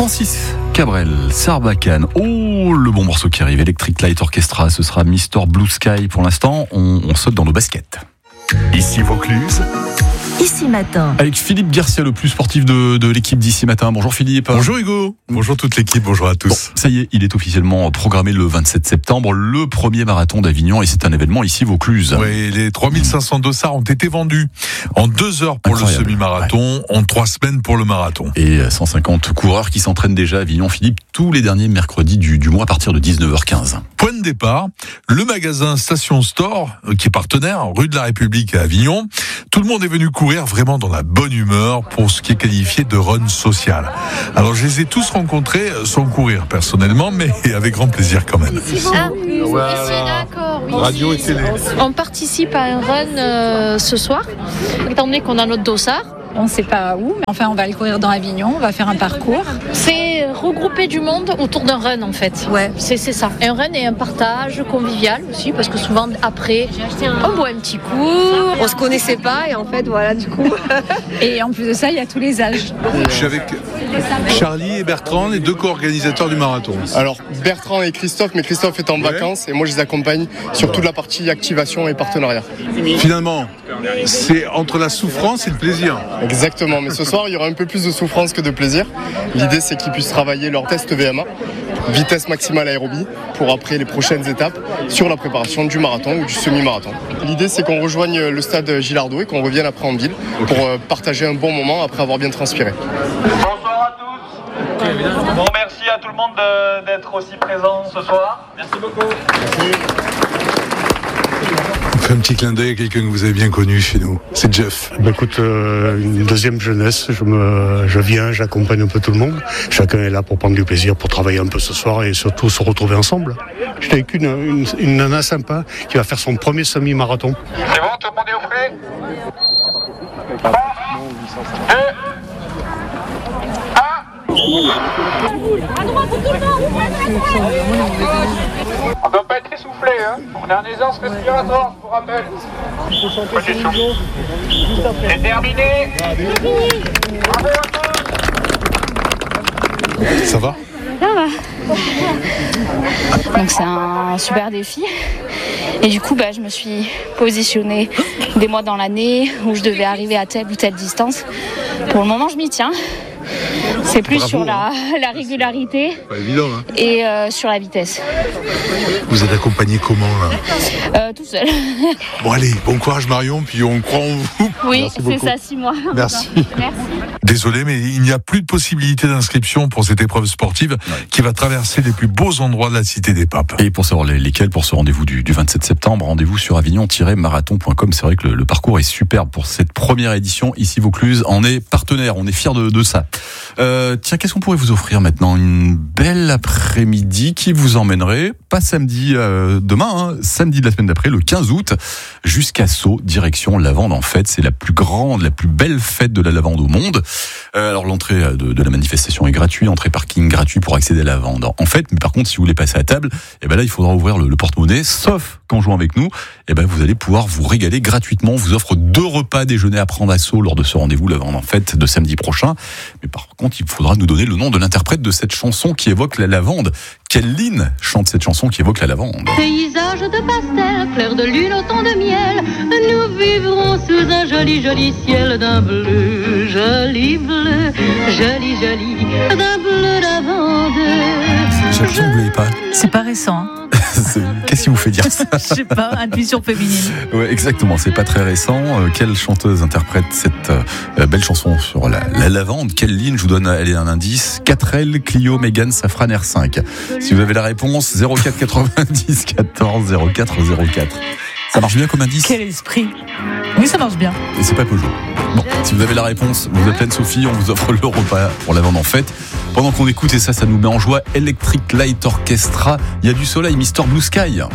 Francis Cabrel, Sarbacane. Oh, le bon morceau qui arrive, Electric Light Orchestra, ce sera Mr. Blue Sky. Pour l'instant, on saute dans nos baskets. Ici Vaucluse. Ici Matin. Avec Philippe Garcia, le plus sportif de l'équipe d'Ici Matin. Bonjour Philippe. Bonjour Hugo. Bonjour toute l'équipe. Bonjour à tous. Bon, ça y est, il est officiellement programmé le 27 septembre, le premier marathon d'Avignon, et c'est un événement ici Vaucluse. Oui, les 3500 dossards ont été vendus en 2 heures pour Incroyable. le semi-marathon, en 3 semaines pour le marathon. Et 150 coureurs qui s'entraînent déjà à Avignon, Philippe, tous les derniers mercredis du mois à partir de 19h15. Point de départ, le magasin Station Store, qui est partenaire, rue de la République à Avignon. Tout le monde est venu courir vraiment dans la bonne humeur pour ce qui est qualifié de run social. Alors je les ai tous rencontrés sans courir personnellement, mais avec grand plaisir quand même. Ici, d'accord. Oui. Radio et télé. On participe à un run ce soir, étant donné qu'on a notre dossard. On ne sait pas où, mais enfin on va le courir dans Avignon, on va faire un parcours. C'est regrouper du monde autour d'un run en fait. Ouais. C'est ça. Un run et un partage convivial aussi, parce que souvent après, on boit un petit coup. On se connaissait pas et en fait voilà du coup. Et en plus de ça, il y a tous les âges. Je suis avec Charlie et Bertrand, les 2 co-organisateurs du marathon. Alors Bertrand et Christophe, mais Christophe est en vacances et moi je les accompagne sur toute la partie activation et partenariat. Finalement, c'est entre la souffrance et le plaisir. Exactement, mais ce soir il y aura un peu plus de souffrance que de plaisir. L'idée c'est qu'ils puissent travailler leur test VMA, vitesse maximale aérobie, pour après les prochaines étapes sur la préparation du marathon ou du semi-marathon. L'idée c'est qu'on rejoigne le stade Gilardot et qu'on revienne après en ville pour partager un bon moment après avoir bien transpiré. Bonsoir à tous. Bon, merci à tout le monde d'être aussi présent ce soir. Merci beaucoup. On fait un petit clin d'œil à quelqu'un que vous avez bien connu chez nous. C'est Jeff. Écoute, une deuxième jeunesse, je viens, j'accompagne un peu tout le monde. Chacun est là pour prendre du plaisir, pour travailler un peu ce soir et surtout se retrouver ensemble. J'étais avec une nana sympa qui va faire son premier semi-marathon. C'est bon, tout le monde est au frais. 3, 2, 1. On ne doit pas être essoufflé, hein. On est en aisance respiratoire, je vous rappelle. C'est terminé. Bravo à tous. Ça va ? Ça va. Donc c'est un super défi. Et du coup, je me suis positionnée des mois dans l'année où je devais arriver à telle ou telle distance. Pour le moment, je m'y tiens. C'est plus sur la régularité Pas évident, hein. et sur la vitesse. Vous êtes accompagné comment, là ? Tout seul. Bon, allez, bon courage Marion, puis on croit en vous. Oui, Merci c'est beaucoup. ça, 6 mois. Merci. Merci. Désolé, mais il n'y a plus de possibilité d'inscription pour cette épreuve sportive qui va traverser les plus beaux endroits de la Cité des Papes. Et pour savoir lesquels, pour ce rendez-vous du 27 septembre, rendez-vous sur avignon-marathon.com. C'est vrai que le parcours est superbe pour cette première édition. Ici Vaucluse en est partenaire, on est fiers de ça. Tiens, qu'est-ce qu'on pourrait vous offrir maintenant ? Une belle après-midi qui vous emmènerait, pas samedi demain, samedi de la semaine d'après, le 15 août, jusqu'à Sceaux, direction Lavande en fête. C'est la plus grande, la plus belle fête de la lavande au monde. Alors l'entrée de la manifestation est gratuite, entrée parking gratuit pour accéder à la lavande en fait. Mais par contre, si vous voulez passer à table, là il faudra ouvrir le porte-monnaie, sauf qu'en jouant avec nous, vous allez pouvoir vous régaler gratuitement. On vous offre 2 repas déjeuner à prendre à Sceaux lors de ce rendez-vous Lavande en fête de samedi prochain. Mais par contre, il faudra nous donner le nom de l'interprète de cette chanson qui évoque la lavande. Quelle ligne chante cette chanson qui évoque la lavande ? Paysage de pastel, clair de lune au ton de miel, nous vivrons sous un joli, joli ciel d'un bleu, joli bleu, joli, joli, d'un bleu lavande. J'ai l'impression que vous ne l'avez pas. C'est pas récent. Hein. Qu'est-ce qui vous fait dire ça ? Je sais pas, intuition féminine. Ouais, exactement, c'est pas très récent. Quelle chanteuse interprète cette belle chanson sur la lavande ? Quelle ligne ? Je vous donne un indice. 4L, Clio, Mégane, Safran, R5. Si vous avez la réponse, 04 90 14 04 04. Ça marche bien comme indice ? Quel esprit. Oui, ça marche bien. Et c'est pas Peugeot. Bon, si vous avez la réponse, vous appelez Sophie, on vous offre le repas pour la vente en fête. Pendant qu'on écoute, et ça nous met en joie, Electric Light Orchestra. Il y a du soleil, Mr. Blue Sky.